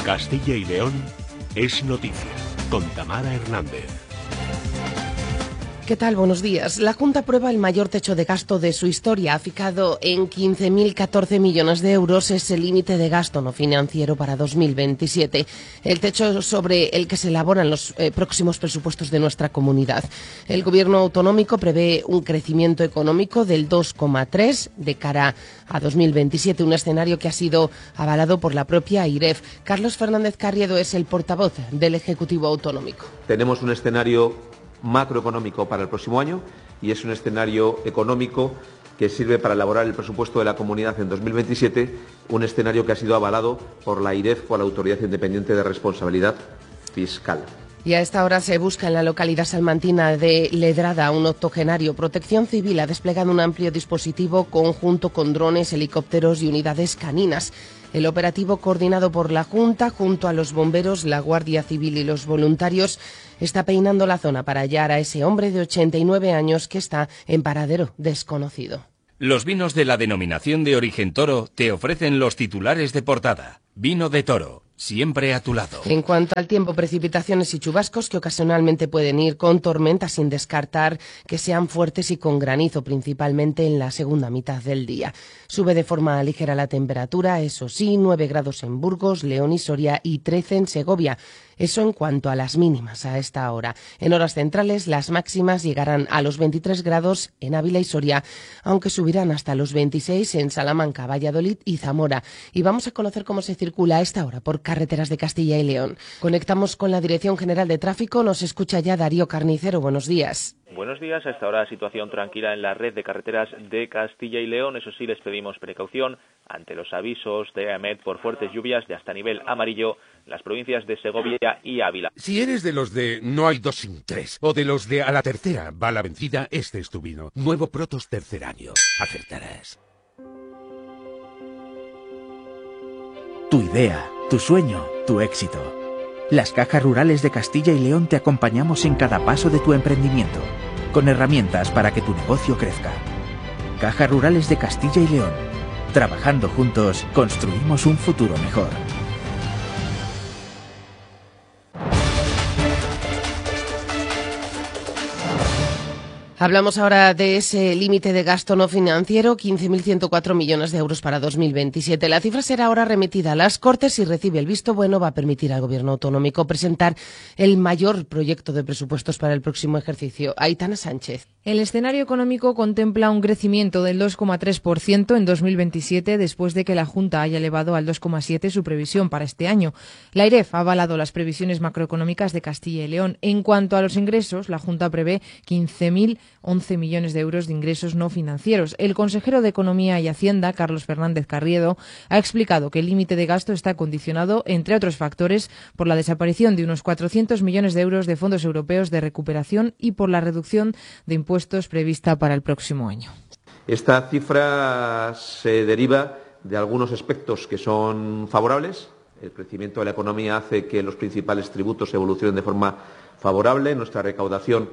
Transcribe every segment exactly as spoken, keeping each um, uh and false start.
Castilla y León es noticia, con Tamara Hernández. ¿Qué tal? Buenos días. La Junta aprueba el mayor techo de gasto de su historia. Ha fijado en quince mil catorce millones de euros ese límite de gasto no financiero para dos mil veintisiete. El techo sobre el que se elaboran los eh, próximos presupuestos de nuestra comunidad. El Gobierno autonómico prevé un crecimiento económico del dos coma tres de cara a dos mil veintisiete, un escenario que ha sido avalado por la propia AIREF. Carlos Fernández Carriedo es el portavoz del Ejecutivo autonómico. Tenemos un escenario macroeconómico para el próximo año y es un escenario económico que sirve para elaborar el presupuesto de la comunidad en dos mil veintisiete, un escenario que ha sido avalado por la AIREF, por la Autoridad Independiente de Responsabilidad Fiscal. Y a esta hora se busca en la localidad salmantina de Ledrada un octogenario. Protección Civil ha desplegado un amplio dispositivo conjunto con drones, helicópteros y unidades caninas. El operativo, coordinado por la Junta, junto a los bomberos, la Guardia Civil y los voluntarios, está peinando la zona para hallar a ese hombre de ochenta y nueve años que está en paradero desconocido. Los vinos de la denominación de origen Toro te ofrecen los titulares de portada. Vino de Toro, siempre a tu lado. En cuanto al tiempo, precipitaciones y chubascos que ocasionalmente pueden ir con tormentas, sin descartar que sean fuertes y con granizo, principalmente en la segunda mitad del día. Sube de forma ligera la temperatura, eso sí, nueve grados en Burgos, León y Soria y trece en Segovia. Eso en cuanto a las mínimas a esta hora. En horas centrales, las máximas llegarán a los veintitrés grados en Ávila y Soria, aunque subirán hasta los veintiséis en Salamanca, Valladolid y Zamora. Y vamos a conocer cómo se circula a esta hora por carreteras de Castilla y León. Conectamos con la Dirección General de Tráfico. Nos escucha ya Darío Carnicero. Buenos días. Buenos días. A esta hora situación tranquila en la red de carreteras de Castilla y León. Eso sí, les pedimos precaución ante los avisos de AEMET por fuertes lluvias de hasta nivel amarillo en las provincias de Segovia y Ávila. Si eres de los de no hay dos sin tres o de los de a la tercera va la vencida, este es tu vino. Nuevo Protos tercer año. Acertarás. Tu idea, tu sueño, tu éxito. Las Cajas Rurales de Castilla y León te acompañamos en cada paso de tu emprendimiento, con herramientas para que tu negocio crezca. Cajas Rurales de Castilla y León. Trabajando juntos, construimos un futuro mejor. Hablamos ahora de ese límite de gasto no financiero, quince mil ciento cuatro millones de euros para dos mil veintisiete. La cifra será ahora remitida a las Cortes y recibe el visto bueno. Va a permitir al Gobierno autonómico presentar el mayor proyecto de presupuestos para el próximo ejercicio. Aitana Sánchez. El escenario económico contempla un crecimiento del dos coma tres por ciento en dos mil veintisiete, después de que la Junta haya elevado al dos coma siete por ciento su previsión para este año. La AIREF ha avalado las previsiones macroeconómicas de Castilla y León. En cuanto a los ingresos, la Junta prevé quince mil once millones de euros de ingresos no financieros. El consejero de Economía y Hacienda, Carlos Fernández Carriedo, ha explicado que el límite de gasto está condicionado, entre otros factores, por la desaparición de unos cuatrocientos millones de euros de fondos europeos de recuperación y por la reducción de impuestos prevista para el próximo año. Esta cifra se deriva de algunos aspectos que son favorables. El crecimiento de la economía hace que los principales tributos evolucionen de forma favorable. Nuestra recaudación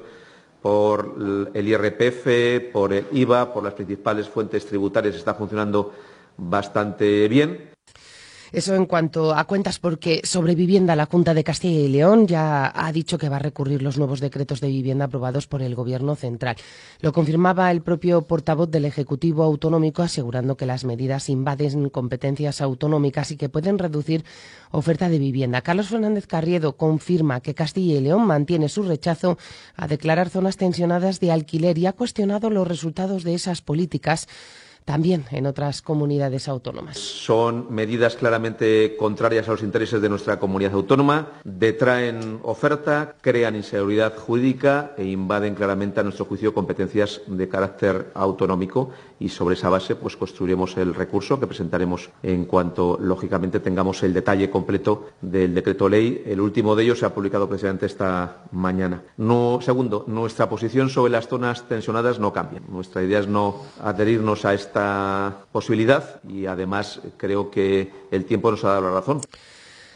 por el I R P F, por el I V A, por las principales fuentes tributarias está funcionando bastante bien. Eso en cuanto a cuentas, porque sobre vivienda la Junta de Castilla y León ya ha dicho que va a recurrir los nuevos decretos de vivienda aprobados por el Gobierno central. Lo confirmaba el propio portavoz del Ejecutivo autonómico, asegurando que las medidas invaden competencias autonómicas y que pueden reducir oferta de vivienda. Carlos Fernández Carriedo confirma que Castilla y León mantiene su rechazo a declarar zonas tensionadas de alquiler y ha cuestionado los resultados de esas políticas también en otras comunidades autónomas. Son medidas claramente contrarias a los intereses de nuestra comunidad autónoma, detraen oferta, crean inseguridad jurídica e invaden claramente, a nuestro juicio, competencias de carácter autonómico, y sobre esa base pues construiremos el recurso que presentaremos en cuanto, lógicamente, tengamos el detalle completo del decreto ley. El último de ellos se ha publicado precisamente esta mañana. No, segundo, nuestra posición sobre las zonas tensionadas no cambia. Nuestra idea es no adherirnos a esta posibilidad y, además, creo que el tiempo nos ha dado la razón.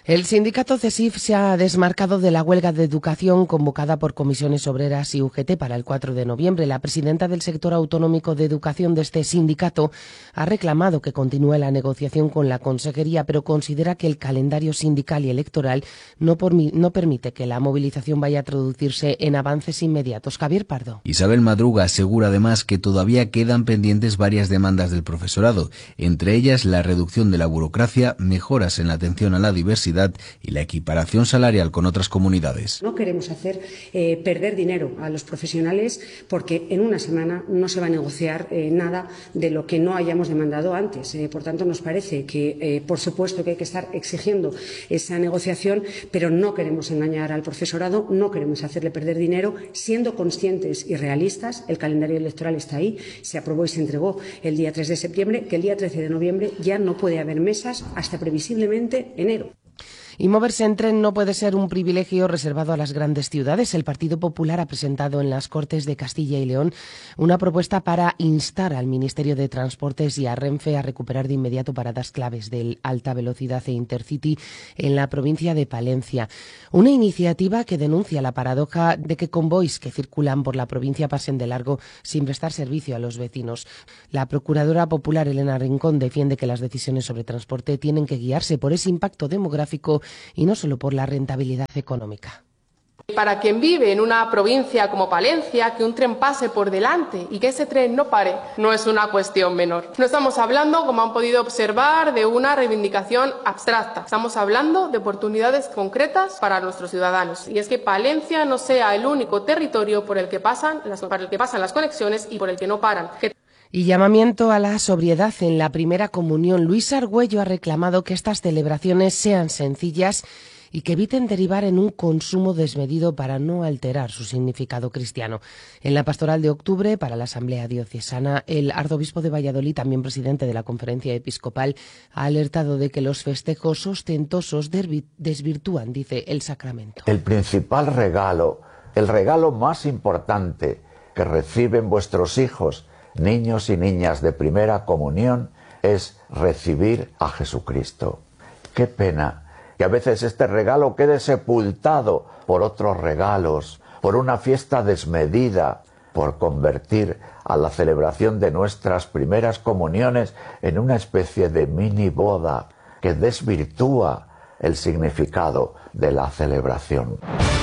El sindicato CESIF se ha desmarcado de la huelga de educación convocada por Comisiones Obreras y U G T para el cuatro de noviembre. La presidenta del sector autonómico de educación de este sindicato ha reclamado que continúe la negociación con la consejería, pero considera que el calendario sindical y electoral no, por, no permite que la movilización vaya a traducirse en avances inmediatos. Javier Pardo. Isabel Madruga asegura además que todavía quedan pendientes varias demandas del profesorado, entre ellas la reducción de la burocracia, mejoras en la atención a la diversidad y la equiparación salarial con otras comunidades. No queremos hacer eh, perder dinero a los profesionales porque en una semana no se va a negociar eh, nada de lo que no hayamos demandado antes. Eh, por tanto, nos parece que, eh, por supuesto, que hay que estar exigiendo esa negociación, pero no queremos engañar al profesorado, no queremos hacerle perder dinero, siendo conscientes y realistas. El calendario electoral está ahí, se aprobó y se entregó el día tres de septiembre, que el día trece de noviembre ya no puede haber mesas hasta previsiblemente enero. Y moverse en tren no puede ser un privilegio reservado a las grandes ciudades. El Partido Popular ha presentado en las Cortes de Castilla y León una propuesta para instar al Ministerio de Transportes y a Renfe a recuperar de inmediato paradas claves del alta velocidad e Intercity en la provincia de Palencia. Una iniciativa que denuncia la paradoja de que convoys que circulan por la provincia pasen de largo sin prestar servicio a los vecinos. La procuradora popular Elena Rincón defiende que las decisiones sobre transporte tienen que guiarse por ese impacto demográfico y no solo por la rentabilidad económica. Para quien vive en una provincia como Palencia, que un tren pase por delante y que ese tren no pare, no es una cuestión menor. No estamos hablando, como han podido observar, de una reivindicación abstracta. Estamos hablando de oportunidades concretas para nuestros ciudadanos. Y es que Palencia no sea el único territorio por el que pasan las, para el que pasan las conexiones y por el que no paran. Que Y llamamiento a la sobriedad en la primera comunión. Luis Argüello ha reclamado que estas celebraciones sean sencillas y que eviten derivar en un consumo desmedido para no alterar su significado cristiano. En la pastoral de octubre, para la Asamblea Diocesana, el arzobispo de Valladolid, también presidente de la Conferencia Episcopal, ha alertado de que los festejos ostentosos desvirtúan, dice, el sacramento. El principal regalo, el regalo más importante que reciben vuestros hijos, niños y niñas de primera comunión, es recibir a Jesucristo. Qué pena que a veces este regalo quede sepultado por otros regalos, por una fiesta desmedida, por convertir a la celebración de nuestras primeras comuniones en una especie de mini boda que desvirtúa el significado de la celebración.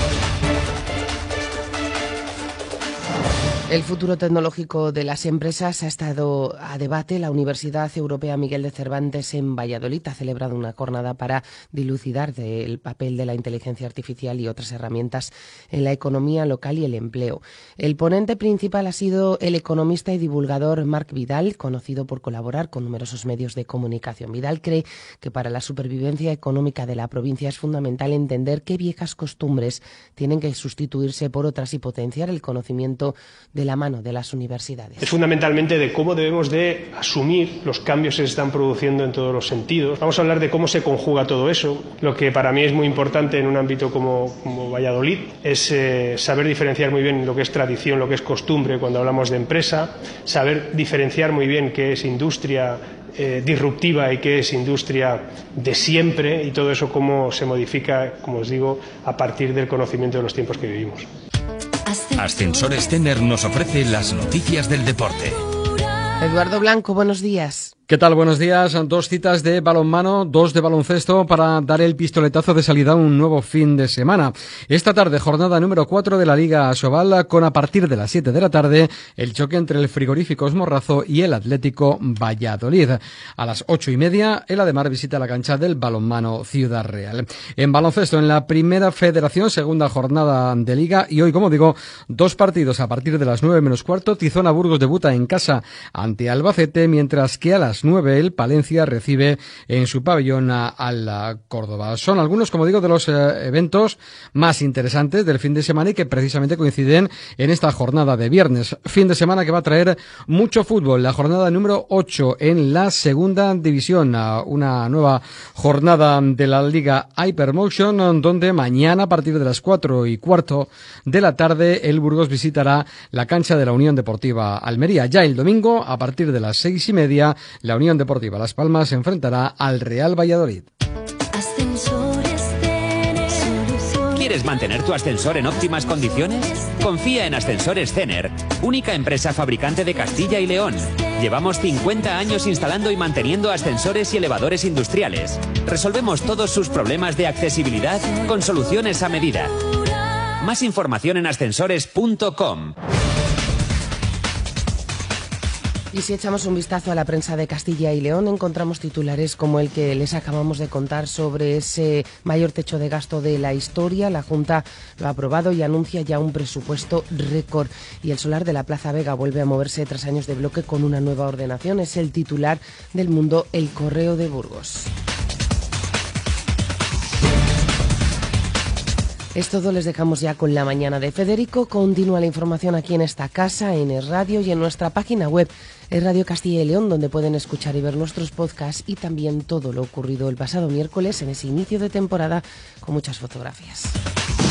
El futuro tecnológico de las empresas ha estado a debate. La Universidad Europea Miguel de Cervantes en Valladolid ha celebrado una jornada para dilucidar el papel de la inteligencia artificial y otras herramientas en la economía local y el empleo. El ponente principal ha sido el economista y divulgador Marc Vidal, conocido por colaborar con numerosos medios de comunicación. Vidal cree que para la supervivencia económica de la provincia es fundamental entender qué viejas costumbres tienen que sustituirse por otras y potenciar el conocimiento de la mano de las universidades. Es fundamentalmente de cómo debemos de asumir los cambios que se están produciendo en todos los sentidos. Vamos a hablar de cómo se conjuga todo eso. Lo que para mí es muy importante en un ámbito como, como Valladolid es eh, saber diferenciar muy bien lo que es tradición, lo que es costumbre cuando hablamos de empresa, saber diferenciar muy bien qué es industria eh, disruptiva y qué es industria de siempre, y todo eso cómo se modifica, como os digo, a partir del conocimiento de los tiempos que vivimos. Ascensores Tenner nos ofrece las noticias del deporte. Eduardo Blanco, buenos días. ¿Qué tal? Buenos días. Dos citas de balonmano, dos de baloncesto para dar el pistoletazo de salida a un nuevo fin de semana. Esta tarde, jornada número cuatro de la Liga Asobal, con a partir de las siete de la tarde el choque entre el Frigoríficos Morrazo y el Atlético Valladolid. A las ocho y media, el Ademar visita la cancha del balonmano Ciudad Real. En baloncesto, en la Primera Federación, segunda jornada de Liga, y hoy, como digo, dos partidos a partir de las nueve menos cuarto. Tizona Burgos debuta en casa ante Albacete, mientras que a las nueve el Palencia recibe en su pabellón a, a la Córdoba. Son algunos, como digo, de los eh, eventos más interesantes del fin de semana y que precisamente coinciden en esta jornada de viernes. Fin de semana que va a traer mucho fútbol. La jornada número ocho en la segunda división. Una nueva jornada de la Liga Hypermotion, donde mañana a partir de las cuatro y cuarto de la tarde el Burgos visitará la cancha de la Unión Deportiva Almería. Ya el domingo, a partir de las seis y media, la Unión Deportiva Las Palmas se enfrentará al Real Valladolid. Ascensores ¿Quieres mantener tu ascensor en óptimas condiciones? Confía en Ascensores Cener, única empresa fabricante de Castilla y León. Llevamos cincuenta años instalando y manteniendo ascensores y elevadores industriales. Resolvemos todos sus problemas de accesibilidad con soluciones a medida. Más información en ascensores punto com. Y si echamos un vistazo a la prensa de Castilla y León, encontramos titulares como el que les acabamos de contar sobre ese mayor techo de gasto de la historia. La Junta lo ha aprobado y anuncia ya un presupuesto récord. Y el solar de la Plaza Vega vuelve a moverse tras años de bloque con una nueva ordenación. Es el titular del Mundo, El Correo de Burgos. Es todo, les dejamos ya con la mañana de Federico. Continúa la información aquí en esta casa, en Es Radio y en nuestra página web, Es Radio Castilla y León, donde pueden escuchar y ver nuestros podcasts y también todo lo ocurrido el pasado miércoles en ese inicio de temporada con muchas fotografías.